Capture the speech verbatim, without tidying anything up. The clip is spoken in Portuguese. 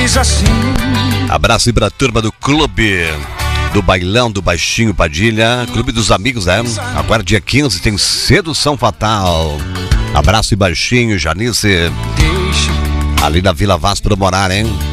diz assim. Abraço aí pra turma do clube do Bailão do Baixinho Padilha, Clube dos Amigos, né? Agora dia quinze tem Sedução Fatal. Abraço e Baixinho, Janice. Ali na Vila Vaz pro morar, hein?